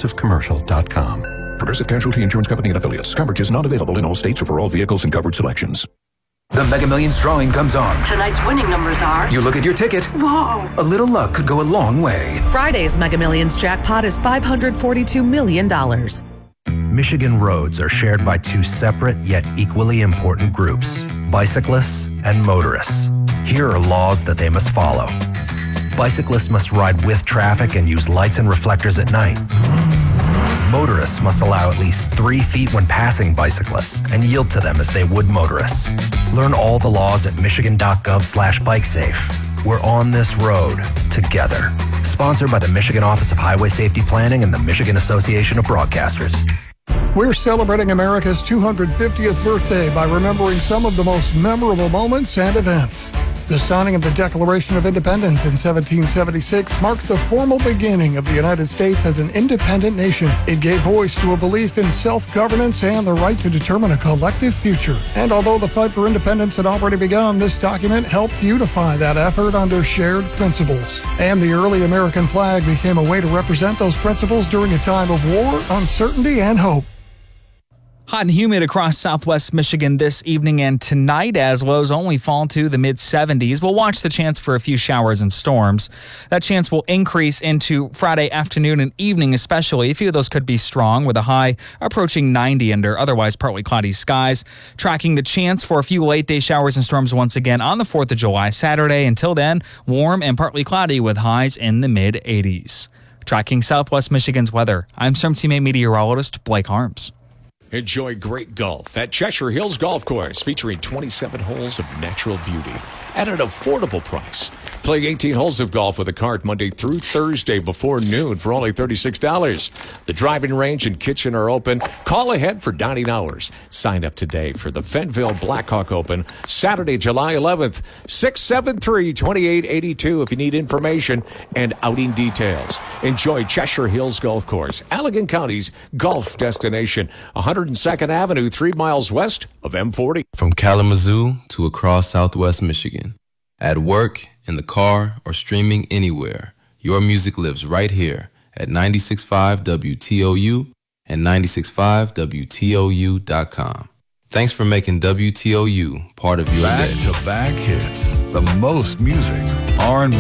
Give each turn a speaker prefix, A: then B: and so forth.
A: ProgressiveCommercial.com.
B: Progressive Casualty Insurance Company and Affiliates. Coverage is not available in all states or for all vehicles and covered selections.
C: The Mega Millions drawing comes on.
D: Tonight's winning numbers are...
C: You look at your ticket.
D: Whoa!
C: A little luck could go a long way.
E: Friday's Mega Millions jackpot is $542 million.
F: Michigan roads are shared by two separate yet equally important groups, bicyclists and motorists. Here are laws that they must follow. Bicyclists must ride with traffic and use lights and reflectors at night. Motorists must allow at least 3 feet when passing bicyclists and yield to them as they would motorists. Learn all the laws at michigan.gov/bikesafe. We're on this road together. Sponsored by the Michigan Office of Highway Safety Planning and the Michigan Association of Broadcasters.
G: We're celebrating America's 250th birthday by remembering some of the most memorable moments and events. The signing of the Declaration of Independence in 1776 marked the formal beginning of the United States as an independent nation. It gave voice to a belief in self-governance and the right to determine a collective future. And although the fight for independence had already begun, this document helped unify that effort under shared principles. And the early American flag became a way to represent those principles during a time of war, uncertainty, and hope.
H: Hot and humid across southwest Michigan this evening and tonight as lows only fall to the mid-70s. We'll watch the chance for a few showers and storms. That chance will increase into Friday afternoon and evening especially. A few of those could be strong with a high approaching 90 under otherwise partly cloudy skies. Tracking the chance for a few late-day showers and storms once again on the 4th of July, Saturday. Until then, warm and partly cloudy with highs in the mid-80s. Tracking southwest Michigan's weather, I'm Storm Teammate meteorologist Blake Harms.
I: Enjoy great golf at Cheshire Hills Golf Course, featuring 27 holes of natural beauty at an affordable price. Play 18 holes of golf with a cart Monday through Thursday before noon for only $36. The driving range and kitchen are open. Call ahead for dining hours. Sign up today for the Fenville Blackhawk Open, Saturday, July 11th, 673-2882 if you need information and outing details. Enjoy Cheshire Hills Golf Course, Allegan County's golf destination, 102nd Avenue, 3 miles west of M40.
J: From Kalamazoo to across southwest Michigan, at work, in the car, or streaming anywhere, your music lives right here at 96.5 WTOU and 96.5WTOU.com. Thanks for making WTOU part of your day.
K: Back-to-back hits, the most music, R&B.